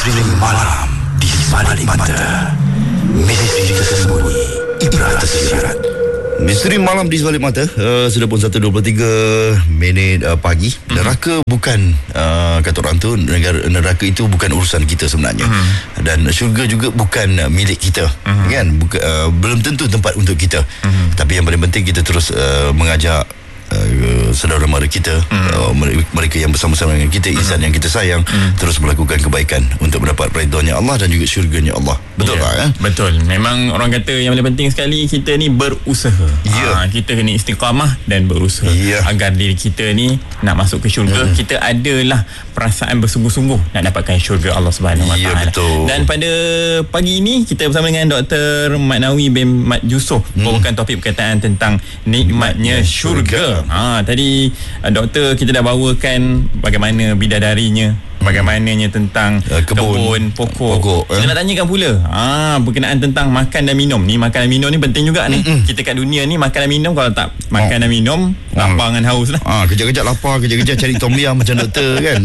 Misteri malam di balik mata. Misteri tersembunyi, ibrah tersirat. Misteri malam di balik mata. Sudah pun 1:23 pagi. Neraka bukan kata orang tu, neraka itu bukan urusan kita sebenarnya. Dan syurga juga bukan milik kita, kan? Belum tentu tempat untuk kita. Tapi yang paling penting kita terus mengajak saudara mara kita, mereka yang bersama-sama dengan kita, insan yang kita sayang, terus melakukan kebaikan untuk mendapat redha-Nya Allah dan juga syurga-Nya Allah. Betul tak? Betul. Memang orang kata yang paling penting sekali kita ni berusaha. Kita kena istiqamah dan berusaha agar diri kita ni nak masuk ke syurga. Kita adalah perasaan bersungguh-sungguh nak dapatkan syurga Allah Subhanahu Wa Taala. Dan pada pagi ini kita bersama dengan Dr. Mat Nawi bin Mat Yusof membawakan topik berkaitan tentang nikmatnya syurga. Tadi doktor kita dah bawakan bagaimana bidadarinya, bagaimananya tentang kebun, pokok. Kita nak tanyakan pula berkenaan tentang makan dan minum. Ni makan dan minum ni penting juga ni. Kita kat dunia ni makan dan minum, kalau tak makan dan minum, lapar dengan haus lah. Kejap-kejap lapar, kejap-kejap cari tom yum macam doktor kan.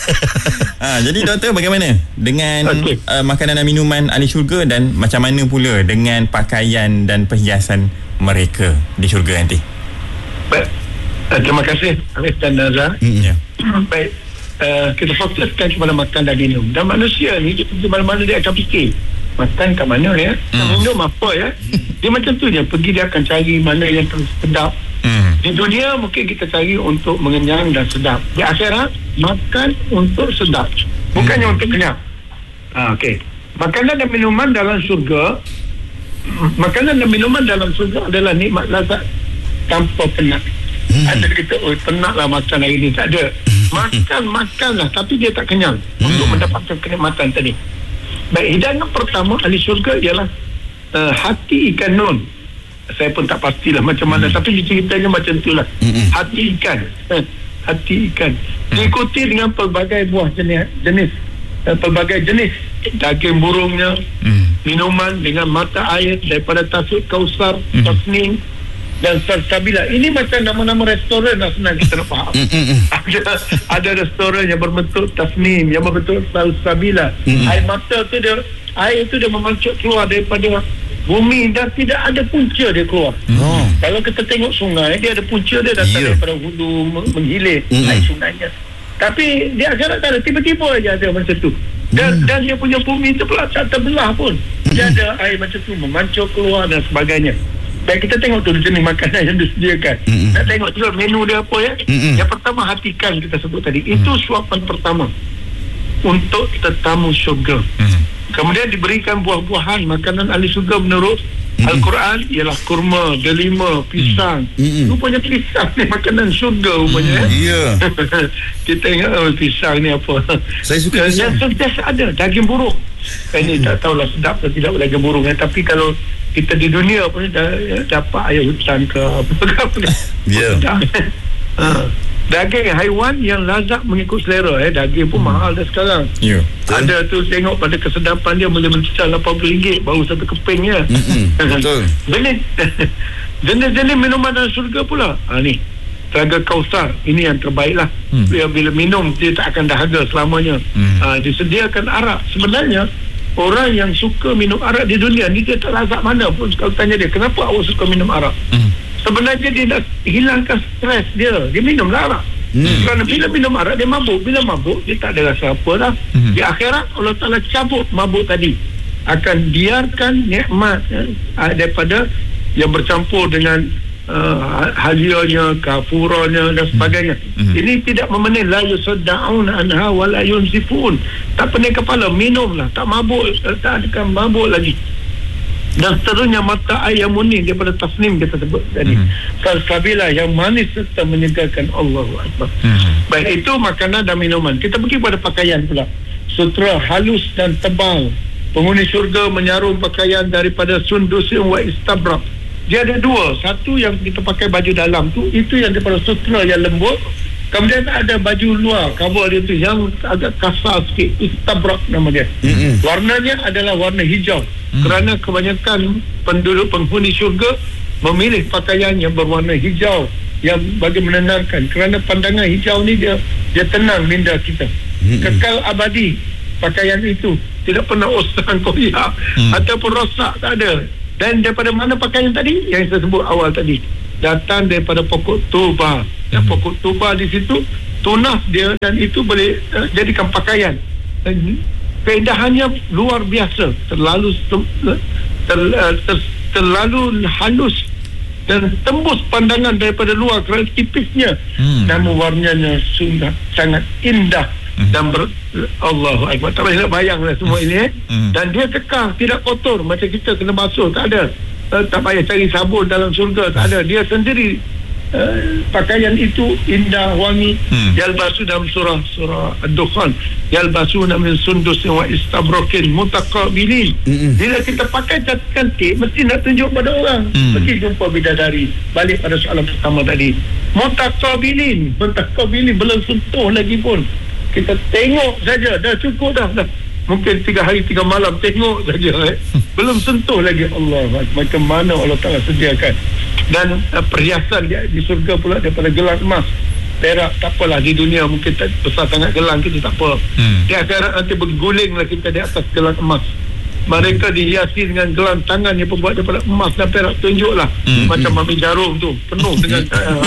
Jadi doktor, bagaimana dengan makanan dan minuman ahli syurga, dan macam mana pula dengan pakaian dan perhiasan mereka di syurga nanti? Baik, terima kasih Arif dan Nazar. Baik, kita fokuskan kepada makan dan minum. Dan manusia ni di mana-mana dia akan fikir makan kat mana ya, minum apa ya. Dia macam tu je, pergi dia akan cari mana yang sedap. Di dunia mungkin kita cari untuk mengenyang dan sedap. Di akhirat makan untuk sedap, bukannya untuk kenyang. Okey. Makanan dan minuman dalam syurga, makanan dan minuman dalam syurga adalah nikmat lazat tanpa penat. Ada kita penatlah makan hari ni, tak ada. Makanlah tapi dia tak kenyang untuk mendapatkan kenikmatan tadi. Baik, hidangan pertama ahli syurga ialah hati ikan nun. Saya pun tak pastilah macam mana, tapi ceritanya macam itulah. Hati ikan. Hati ikan diikuti dengan pelbagai buah jenis, pelbagai jenis daging burungnya, minuman dengan mata air daripada Tasik Kausar, Tasnim dan Salsabila. Ini macam nama-nama restoran lah, senang kita nak faham. Ada restoran yang berbentuk Tasnim, yang berbentuk Salsabila. Air itu dia memancut keluar daripada bumi dan tidak ada punca dia keluar. Kalau kita tengok sungai, dia ada punca dia datang daripada hulu menghilir air sungainya. Tapi di akhirat tak ada, tiba-tiba aja ada macam tu. Dan dia punya bumi tu pula tak terbelah pun. Dia ada air macam tu memancur keluar dan sebagainya. Dan kita tengok tu jenis makanan yang disediakan. Nak tengok tu menu dia apa ya. Yang pertama hati ikan kita sebut tadi. Itu suapan pertama untuk tetamu syurga. Kemudian diberikan buah-buahan. Makanan ahli syurga menurut Al-Quran ialah kurma, delima, pisang. Rupanya pisang ni makanan syurga rupanya. Kita ingat pisang ni apa. Saya suka pisang. Yang sentiasa ada daging burung. Ini tak tahulah sedap atau tidak daging burung. Tapi kalau kita di dunia pun dapat ayam hutan ke apa. Daging haiwan yang lazat mengikut selera. Daging pun mahal dah sekarang. Ada tu tengok pada kesedapan dia boleh mencecah RM80 baru satu kepingnya. Betul. Jenis-jenis minuman dalam syurga pula. Ni Telaga Kausar, ini yang terbaik lah. Bila minum dia tak akan dahaga selamanya. Disediakan arak. Sebenarnya orang yang suka minum arak di dunia ni, dia tak lazat mana pun. Kalau tanya dia, kenapa awak suka minum arak? Sebenarnya dia nak hilangkan stres dia. Dia minumlah arak. Kerana bila minum arak dia mabuk. Bila mabuk dia tak ada rasa apa dah. Di akhirat Allah Ta'ala cabut mabuk tadi. Akan biarkan nikmat daripada yang bercampur dengan halianya, kafuranya dan sebagainya. Ini tidak memening. La yusaddaun anha wa la yunzifun. Tak pening kepala, minumlah, tak mabuk, tak akan mabuk lagi. Dan seterusnya mata air yang murni daripada Tasnim kita sebut tadi. Salsabila yang manis serta menyegarkan. Allahu Akbar. Baik, itu makanan dan minuman. Kita pergi pada pakaian pula. Sutra halus dan tebal. Penghuni syurga menyarum pakaian daripada sundusin wa istabrak. Dia ada dua. Satu yang kita pakai baju dalam tu, itu yang daripada sutra yang lembut. Kemudian ada baju luar, cover dia tu yang agak kasar sikit, istabrak nama dia. Warnanya adalah warna hijau. Kerana kebanyakan penduduk penghuni syurga memilih pakaian yang berwarna hijau yang bagi menenangkan. Kerana pandangan hijau ni dia tenang minda kita. Kekal abadi. pakaian itu. Tidak pernah osang koyak ataupun rosak, tak ada. Dan daripada mana pakaian tadi? Yang saya sebut awal tadi, datang daripada pokok tuba. Dan pokok tuba di situ tunas dia, dan itu boleh jadikan pakaian. Keindahannya luar biasa, terlalu halus dan tembus pandangan daripada luar kerana tipisnya. Namun warnanya sangat indah dan Allahu Akbar. Tak boleh nak bayanglah semua ini. Dan dia kekal, tidak kotor macam kita kena basuh, tak ada. Tak payah cari sabun dalam syurga, tak ada. Dia sendiri pakaian itu indah, wangi. Yalbasu dalam surah Ad-Dukhan, yalbasuna min sundus wa istabrokin mutaqabilin. Bila kita pakai cantik, mesti nak tunjuk pada orang. Mesti jumpa bidadari. Balik pada soalan pertama tadi, mutaqabilin belum sentuh lagi pun, kita tengok saja dah cukup dah. Mungkin 3 hari 3 malam tengok saja, belum sentuh lagi. Allah, macam mana Allah Ta'ala sediakan. Dan perhiasan di surga pula daripada gelang emas, perak, tak apalah. Di dunia mungkin tak besar sangat gelang kita, tak apa. Di akhirat nanti bergulinglah kita di atas gelang emas. Mereka dihiasi dengan gelang tangan yang berbuat daripada emas dan perak. Tunjuklah macam Mami Jarum tu, penuh dengan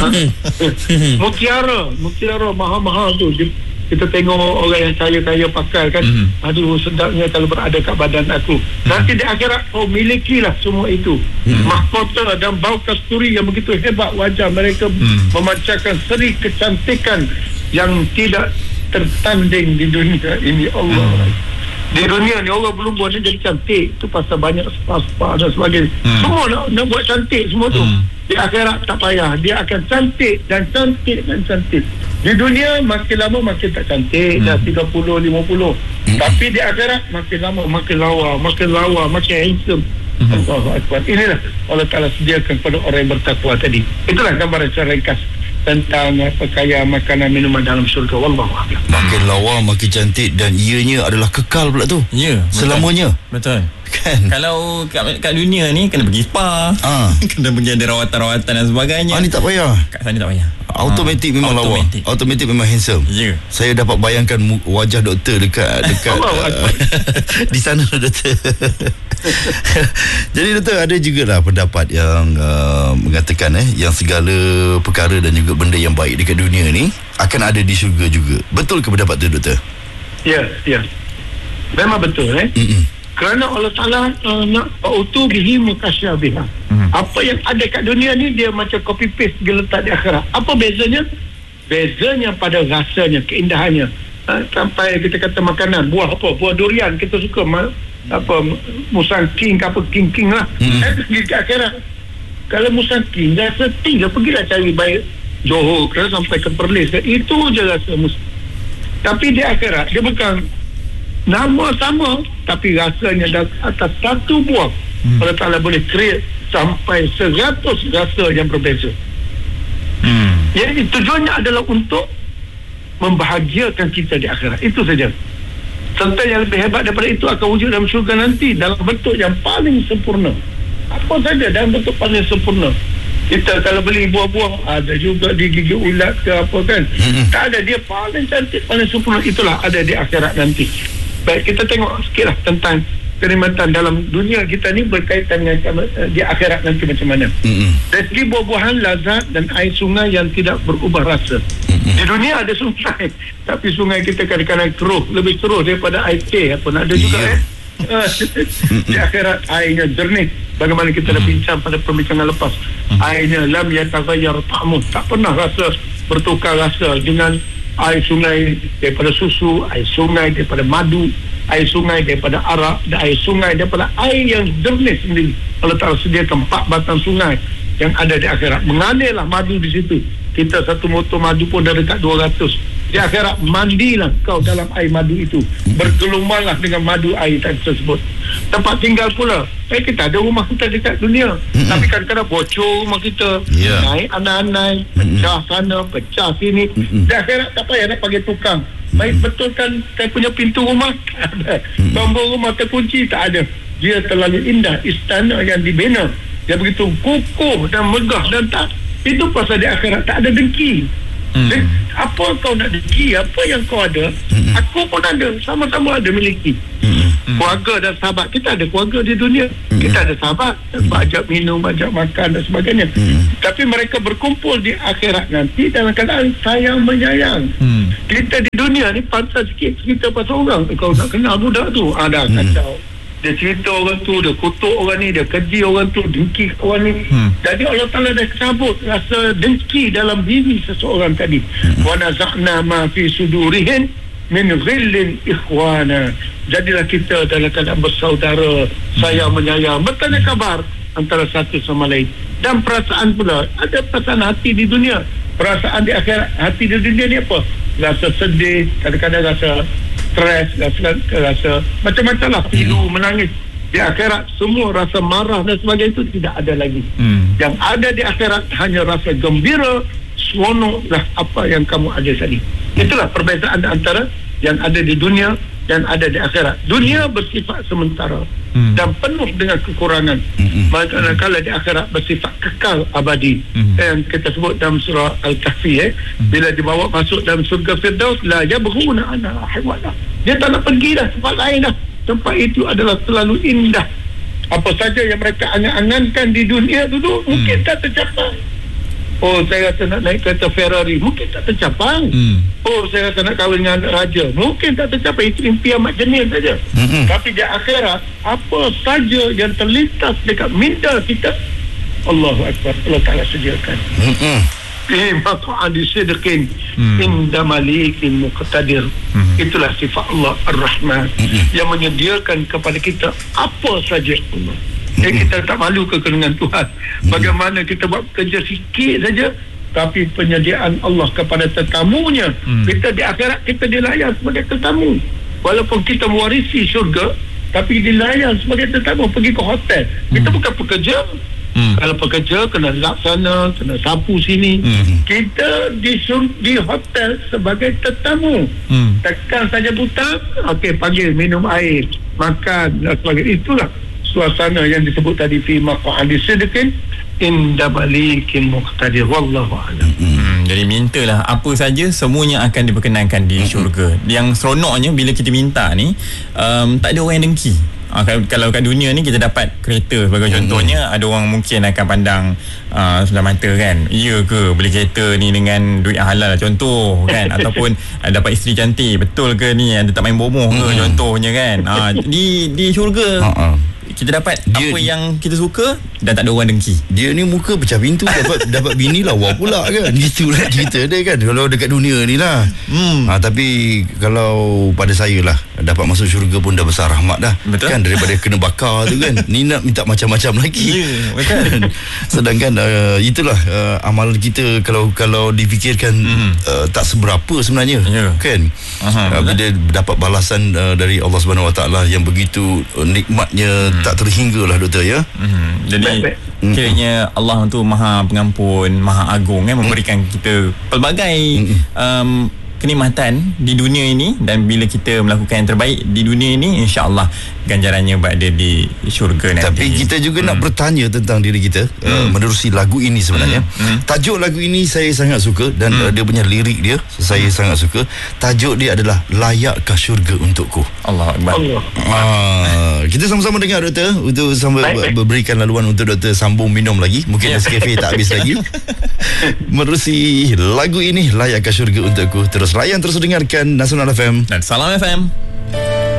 mutiara mahal-mahal tu. Kita tengok orang yang kaya-kaya pakai kan, aduh sedapnya kalau berada kat badan aku. Nanti di akhirat milikilah semua itu. Mahkota dan bau kasturi yang begitu hebat wajah mereka, memancarkan seri kecantikan yang tidak tertanding di dunia ini. Allah, di dunia ni orang belum buat dia jadi cantik, tu pasal banyak spa dan sebagainya. Semua nak buat cantik semua tu. Di akhirat tak payah, dia akan cantik dan cantik dan cantik. Di dunia makin lama makin tak cantik, dah 30-50. Tapi di akhirat makin lama makin lawa, makin handsome. Allahu Akbar. Inilah Allah Ta'ala sediakan kepada orang yang bertakwa tadi. Itulah gambaran secara ringkas tentang pakaian, makanan, minuman dalam syurga. Wallahu a'lam. Makin lawa, makin cantik, dan ianya adalah kekal pula tu. Ya, selamanya. Betul. Kan? Kalau kat dunia ni kena pergi spa, kena pergi ada rawatan-rawatan dan sebagainya. Ni tak payah. Kat sana tak payah. Automatik memang lawa. Automatik memang handsome. Ya. Saya dapat bayangkan wajah doktor dekat di sana, doktor. Jadi doktor, ada jugalah pendapat yang mengatakan yang segala perkara dan juga benda yang baik dekat dunia ni akan ada di syurga juga. Betul ke pendapat tu, doktor? Ya. Memang betul. Kerana Allah Ta'ala nak autu bihi mutasyabihah. Apa yang ada kat dunia ni dia macam copy paste dia letak di akhirat. Apa bezanya? Bezanya pada rasanya, keindahannya. Sampai kita kata makanan, buah apa? Buah durian kita suka, musang king ke apa, king lah. Pergi ke akhirat, kalau musang king rasa tinggal, pergilah cari baik Johor ke sampai ke Perlis, itu je rasa tapi di akhirat dia bukan nama sama, tapi rasanya dah atas satu buah Allah Ta'ala boleh create sampai 100 rasa yang berbeza. Jadi tujuannya adalah untuk membahagiakan kita di akhirat. Itu saja. Serta yang lebih hebat daripada itu akan wujud dalam syurga nanti dalam bentuk yang paling sempurna. Apa saja dalam bentuk paling sempurna. Kita kalau beli buah-buah, ada juga di gigi ulat ke apa kan, tak ada. Dia paling cantik, paling sempurna, itulah ada di akhirat nanti. Baik, kita tengok sikitlah tentang kenikmatan dalam dunia kita ni berkaitan dengan di akhirat nanti macam mana. Dari segi buah-buahan lazat dan air sungai yang tidak berubah rasa. Di dunia ada sungai, tapi sungai kita kadang-kadang keruh, lebih keruh daripada air teh apa nak ada juga. Di akhirat airnya jernih. Bagaimana kita dah bincang pada perbincangan lepas, airnya lam yataghayyar ta'muh, tak pernah rasa bertukar rasa dengan air sungai daripada susu, air sungai daripada madu, air sungai daripada arak, dan air sungai daripada air yang jernih sendiri. Allah Ta'ala sediakan 4 batang sungai yang ada di akhirat. Mengalirlah madu di situ. Kita satu motor madu pun dah dekat 200. Di akhirat mandilah kau dalam air madu itu, bergelumanglah dengan madu air tersebut. Tempat tinggal pula, kita ada rumah kita dekat dunia, tapi kadang-kadang bocor rumah kita, naik anai-anai, pecah sana, pecah sini. Di akhirat tak payah nak panggil tukang. Baik, betulkan saya punya pintu rumah, tak ada. Tombol rumah terkunci, tak ada. Dia terlalu indah, istana yang dibina, dia begitu kukuh dan megah dan tak. Itu pasal di akhirat tak ada dengki. Apa kau nak dengki, apa yang kau ada, aku pun ada, sama-sama ada miliki. Keluarga dan sahabat, kita ada keluarga di dunia, kita ada sahabat, ajak minum, ajak makan dan sebagainya. Tapi mereka berkumpul di akhirat nanti dalam keadaan sayang menyayang. Kita di dunia ni pantas sikit cerita pasal orang. Kau nak kenal budak tu, dah kacau. Dia cerita orang tu, dia kutuk orang ni, dia keji orang tu, dengki orang ni. Jadi Allah Ta'ala dah cabut rasa dengki dalam diri seseorang tadi. Wa naza'na ma fi sudurihim min ghillin ikhwana. Jadilah kita dalam keadaan bersaudara, sayang menyayang, bertanya kabar antara satu sama lain. Dan perasaan pula, ada perasaan hati di dunia, perasaan di akhirat. Hati di dunia ni apa? Rasa sedih, kadang-kadang rasa stres, rasa macam-macam lah, pilu, menangis. Di akhirat semua rasa marah dan sebagainya itu tidak ada lagi. Yang ada di akhirat hanya rasa gembira, seronok lah apa yang kamu ada tadi. Itulah perbezaan antara yang ada di dunia dan ada di akhirat. Dunia bersifat sementara dan penuh dengan kekurangan. Manakala di akhirat bersifat kekal abadi. Yang kita sebut dalam surah Al-Kahfi, bila dibawa masuk dalam surga Firdaus, la yabghuna anha hiwala. Dia tak nak pergi dah tempat lain dah. Tempat itu adalah selalu indah. Apa saja yang mereka angan-angankan di dunia dulu mungkin tak tercapai. Oh, saya rasa nak naik kereta Ferrari, mungkin tak tercapai. Oh, saya rasa nak kahwin dengan raja, mungkin tak tercapai. Itu impian mak jenis saja. Tapi di akhirat, apa saja yang terlintas dekat minda kita, Allahu Akbar, Allah Ta'ala sediakan. Maq'ad sidqin inda malikin muqtadir. Itulah sifat Allah Ar-Rahman yang menyediakan kepada kita apa saja. Kita tak malu ke dengan Tuhan. Bagaimana kita buat kerja sikit saja, tapi penyediaan Allah kepada tetamunya. Kita di akhirat kita dilayan sebagai tetamu. Walaupun kita mewarisi syurga, tapi dilayan sebagai tetamu. Pergi ke hotel, kita bukan pekerja. Kalau pekerja kena laksana, kena sapu sini. Kita di hotel sebagai tetamu. Tekan saja butang, okey, panggil minum air, makan dan sebagainya. Itulah suasana yang disebut tadi fi maq'adi sidqin inda malikin muqtadir. Wallahu a'lam. Jadi mintalah apa saja, semuanya akan diperkenankan di syurga. Yang seronoknya bila kita minta ni, tak ada orang yang dengki. Kalau kat dunia ni kita dapat kereta sebagai contohnya, ada orang mungkin akan pandang sebelah mata kan, iya ke beli kereta ni dengan duit halal contoh kan, ataupun dapat isteri cantik, betul ke ni ada tak main bomoh ke contohnya kan. Di syurga kita dapat apa yang kita suka dan tak ada orang dengki. Dia ni muka pecah pintu dapat bini lawa pula kan. Gitulah cerita dia kan kalau dekat dunia ni lah. Tapi kalau pada saya lah, dapat masuk syurga pun dah besar rahmat dah. Betul? Kan daripada kena bakar tu kan. Ni nak minta macam-macam lagi. Betul. Sedangkan itulah amalan kita kalau difikirkan tak seberapa sebenarnya. Kan. Bila dapat balasan dari Allah Subhanahu Wa Taala yang begitu nikmatnya tak terhingga lah doktor ya. Jadi kiranya Allah tu Maha Pengampun, Maha Agung kan, memberikan kita pelbagai kenikmatan di dunia ini, dan bila kita melakukan yang terbaik di dunia ini, insya-Allah ganjarannya berada di syurga nanti. Tapi kita juga nak bertanya tentang diri kita menerusi lagu ini sebenarnya. Tajuk lagu ini saya sangat suka dan dia punya lirik dia saya sangat suka. Tajuk dia adalah Layakkah Syurga Untukku. Allahu Akbar. Kita sama-sama dengar doktor, untuk berikan laluan untuk doktor sambung minum lagi. Mungkin Nescafe tak habis lagi. Menerusi lagu ini Layakkah Syurga Untukku. Terus layan, terus dengarkan Nasional FM dan Salam FM.